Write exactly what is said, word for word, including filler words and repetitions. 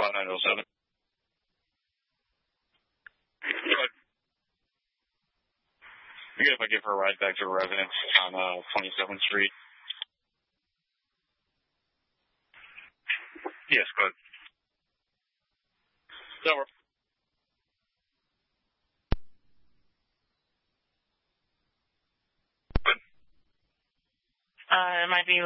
five nine oh seven. Good. Again, if I give her a ride back to her residence on uh, twenty-seventh Street. Yes, good. Over. Uh, it might be